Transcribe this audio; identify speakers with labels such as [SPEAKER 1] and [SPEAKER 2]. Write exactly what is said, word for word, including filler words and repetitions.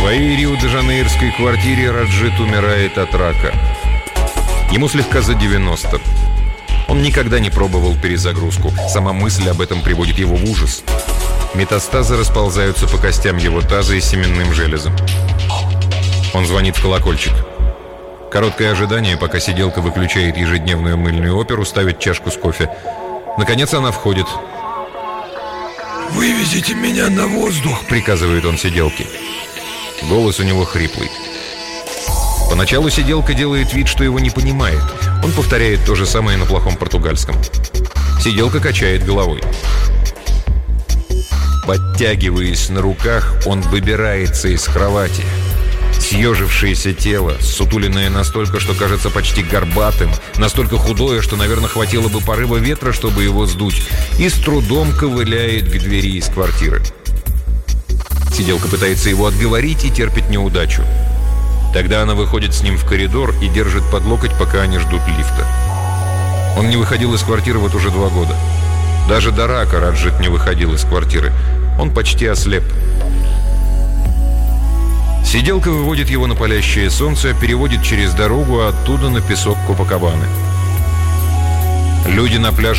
[SPEAKER 1] своей рио-де-жанейрской квартире Раджит умирает от рака. Ему слегка за девяносто. Он никогда не пробовал перезагрузку. Сама мысль об этом приводит его в ужас. Метастазы расползаются по костям его таза и семенным железам. Он звонит в колокольчик. Короткое ожидание, пока сиделка выключает ежедневную мыльную оперу, ставит чашку с кофе. Наконец она входит.
[SPEAKER 2] «Вывезите меня на воздух», —
[SPEAKER 1] приказывает он сиделке. Голос у него хриплый. Поначалу сиделка делает вид, что его не понимает. Он повторяет то же самое на плохом португальском. Сиделка качает головой. Подтягиваясь на руках, он выбирается из кровати. Съежившееся тело, сутуленное настолько, что кажется почти горбатым, настолько худое, что, наверное, хватило бы порыва ветра, чтобы его сдуть, и с трудом ковыляет к двери из квартиры. Сиделка пытается его отговорить и терпит неудачу. Тогда она выходит с ним в коридор и держит под локоть, пока они ждут лифта. Он не выходил из квартиры вот уже два года. Даже до рака Раджит не выходил из квартиры. Он почти ослеп. Сиделка выводит его на палящее солнце, переводит через дорогу, а оттуда на песок Копакабаны. Люди на пляже